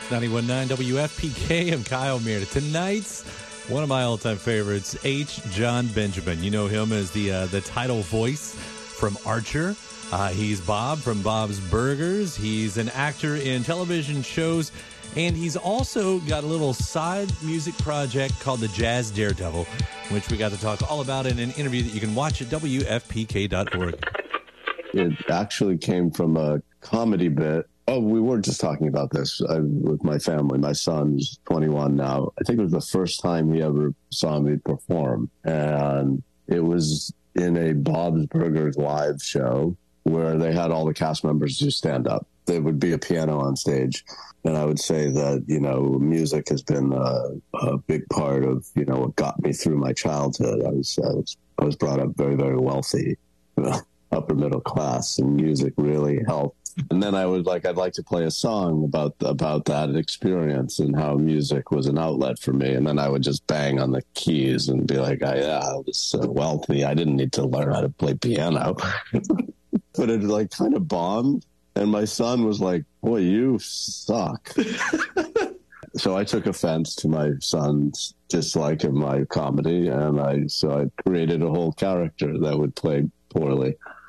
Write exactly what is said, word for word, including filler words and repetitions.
ninety-one point nine W F P K. I'm Kyle Meredith. Tonight's one of my all-time favorites, H. Jon Benjamin. You know him as the uh, the title voice from Archer. Uh, he's Bob from Bob's Burgers. He's an actor in television shows, and he's also got a little side music project called the Jazz Daredevil, which we got to talk all about in an interview that you can watch at W F P K dot org. It actually came from a comedy bit. Oh, we were just talking about this uh, with my family. My son's twenty-one now. I think it was the first time he ever saw me perform. And it was in a Bob's Burgers live show where they had all the cast members just stand up. There would be a piano on stage. And I would say that, you know, music has been a, a big part of, you know, what got me through my childhood. I was, I was, I was brought up very, very wealthy. Upper middle class, and music really helped. And then I would like, I'd like to play a song about, about that experience and how music was an outlet for me. And then I would just bang on the keys and be like, I, yeah, I was so wealthy. I didn't need to learn how to play piano, but it like kind of bombed. And my son was like, boy, you suck. So I took offense to my son's dislike of my comedy. And I, so I created a whole character that would play poorly.